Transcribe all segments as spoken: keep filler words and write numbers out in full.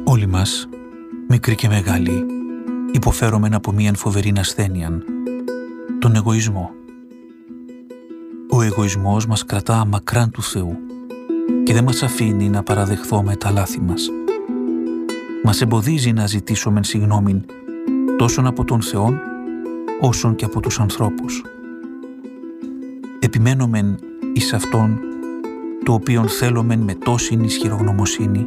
Όλοι μας, μικροί και μεγάλοι, υποφέρομεν από μίαν φοβερήν ασθένειαν, τον εγωισμό. Ο εγωισμός μας κρατά μακράν του Θεού και δεν μας αφήνει να παραδεχθούμε τα λάθη μας. Μας εμποδίζει να ζητήσουμε συγγνώμη τόσο από τον Θεό όσον και από τους ανθρώπους. Επιμένομεν εις αυτόν το οποίον θέλομεν με τόση ισχυρογνωμοσύνη.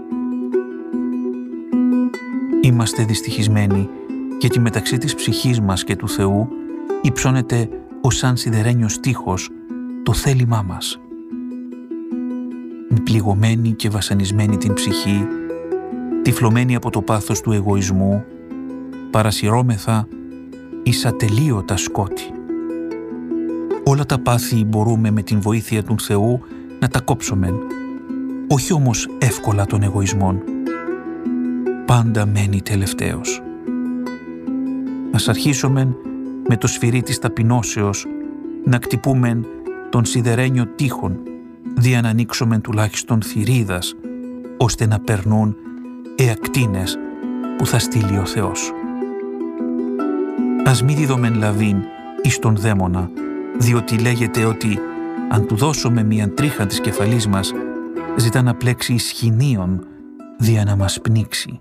Είμαστε δυστυχισμένοι γιατί μεταξύ της ψυχής μας και του Θεού υψώνεται ως σαν σιδερένιος τείχος το θέλημά μας. Με πληγωμένη και βασανισμένη την ψυχή, τυφλωμένη από το πάθος του εγωισμού, παρασυρώμεθα εις ατελείωτα σκότη. Όλα τα πάθη μπορούμε με την βοήθεια του Θεού να τα κόψομεν, όχι όμως εύκολα των εγωισμών. Πάντα μένει τελευταίος. Ας αρχίσομεν με το σφυρί της ταπεινώσεως να κτυπούμεν τον σιδερένιο τείχον, δια να ανοίξομεν τουλάχιστον θηρίδας, ώστε να περνούν εακτίνες που θα στείλει ο Θεός. Ας μη διδομεν λαβήν εις τον δαίμονα, διότι λέγεται ότι αν του δώσουμε μίαν τρίχα της κεφαλής μας, ζητά να πλέξει ισχυνίων δια να μας πνίξει.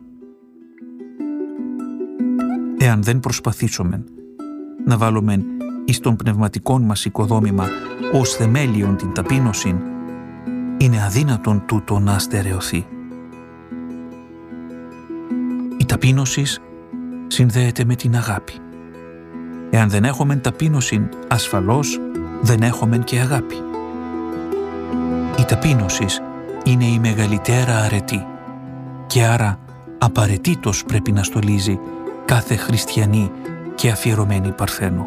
Εάν δεν προσπαθήσομεν να βάλομεν εις τον πνευματικόν μας οικοδόμημα ως θεμέλιον την ταπείνωσιν, είναι αδύνατον τούτο να αστερεωθεί. Η ταπείνωση συνδέεται με την αγάπη. Εάν δεν έχομεν ταπείνωσιν, ασφαλώς δεν έχομεν και αγάπη. Η ταπείνωση είναι η μεγαλύτερα αρετή και άρα απαραίτητος πρέπει να στολίζει κάθε χριστιανή και αφιερωμένη παρθένο.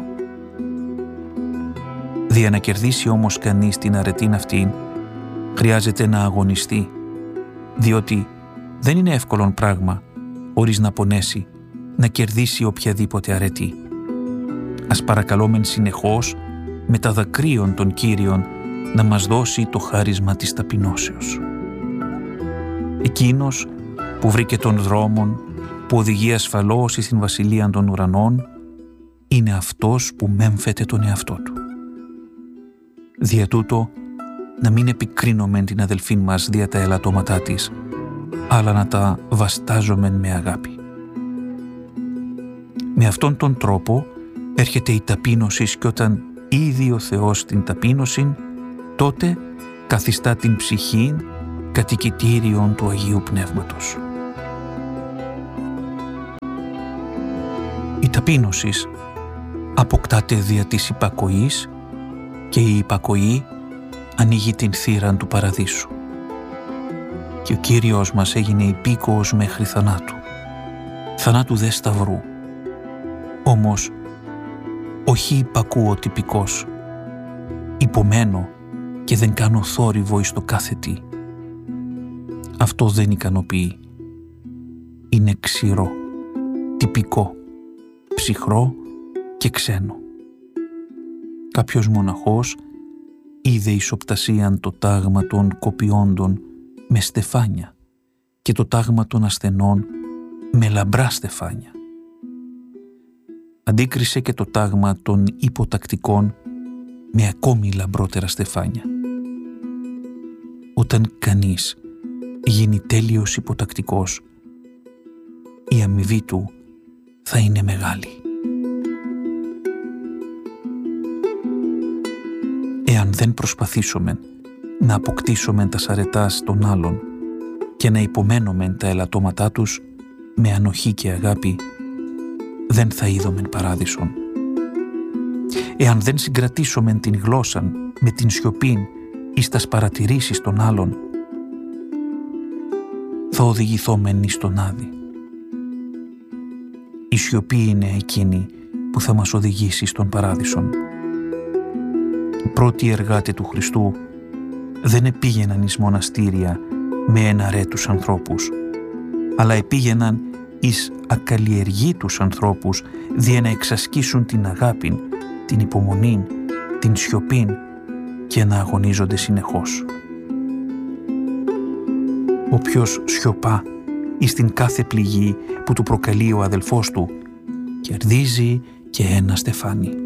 Δια να κερδίσει όμως κανείς την αρετήν αυτήν, χρειάζεται να αγωνιστεί, διότι δεν είναι εύκολον πράγμα, χωρίς να πονέσει, να κερδίσει οποιαδήποτε αρετή. Ας παρακαλόμεν συνεχώς με τα δακρύων των Κύριων να μας δώσει το χάρισμα της ταπεινώσεως. Εκείνος που βρήκε τον δρόμον που οδηγεί ασφαλώς στην βασιλεία των ουρανών είναι αυτός που μέμφεται τον εαυτό του. Δια τούτο, να μην επικρίνομεν την αδελφήν μας δια τα ελαττώματά της, αλλά να τα βαστάζομεν με αγάπη. Με αυτόν τον τρόπο έρχεται η ταπείνωση και όταν ήδη ο Θεός την ταπείνωση, τότε καθιστά την ψυχή κατοικητήριον του Αγίου Πνεύματος. Η ταπείνωση αποκτάται δια της υπακοής και η υπακοή ανοίγει την θύραν του παραδείσου. Και ο Κύριος μας έγινε υπήκοος μέχρι θανάτου, θανάτου δε σταυρού. Όμως, όχι υπακούω τυπικός, υπομένω και δεν κάνω θόρυβο εις το κάθε τι. Αυτό δεν ικανοποιεί. Είναι ξηρό, τυπικό, ψυχρό και ξένο. Κάποιος μοναχός είδε ισοπτασίαν το τάγμα των κοπιόντων με στεφάνια και το τάγμα των ασθενών με λαμπρά στεφάνια. Αντίκρισε και το τάγμα των υποτακτικών με ακόμη λαμπρότερα στεφάνια. Όταν κανείς γίνει τέλειος υποτακτικός, η αμοιβή του θα είναι μεγάλη. Εάν δεν προσπαθήσομεν να αποκτήσομεν τα σαρετάς των άλλων και να υπομένομεν τα ελαττώματά τους με ανοχή και αγάπη, δεν θα είδομεν παράδεισον. Εάν δεν συγκρατήσομεν την γλώσσαν με την σιωπήν εις τας παρατηρήσεις των άλλων, θα οδηγηθόμεν εις τον Άδη. Η σιωπή είναι εκείνη που θα μας οδηγήσει στον παράδεισον. Οι πρώτοι εργάτες του Χριστού δεν επήγαιναν εις μοναστήρια με εναρέτους ανθρώπους, αλλά επήγαιναν εις ακαλλιεργήτους ανθρώπους δια να εξασκήσουν την αγάπην, την υπομονήν, την σιωπήν και να αγωνίζονται συνεχώς. Όποιος σιωπά ή στην κάθε πληγή που του προκαλεί ο αδελφός του, κερδίζει και ένα στεφάνι.